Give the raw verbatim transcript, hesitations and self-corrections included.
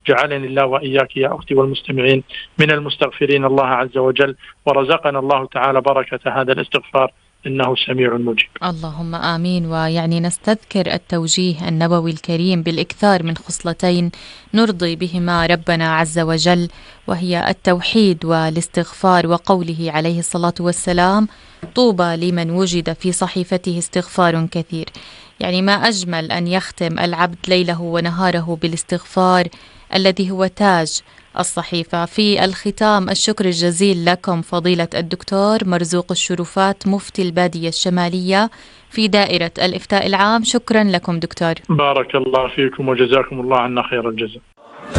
جعلني الله وإياك يا أختي والمستمعين من المستغفرين الله عز وجل، ورزقنا الله تعالى بركة هذا الاستغفار، إنه سميع مجيب. اللهم آمين. ويعني نستذكر التوجيه النبوي الكريم بالإكثار من خصلتين نرضي بهما ربنا عز وجل، وهي التوحيد والاستغفار، وقوله عليه الصلاة والسلام: طوبى لمن وجد في صحيفته استغفار كثير. يعني ما أجمل أن يختم العبد ليله ونهاره بالاستغفار الذي هو تاج الصحيفة. في الختام الشكر الجزيل لكم فضيلة الدكتور مرزوق الشرفات، مفتي البادية الشمالية في دائرة الإفتاء العام. شكرا لكم دكتور. بارك الله فيكم وجزاكم الله عنا خير الجزاء.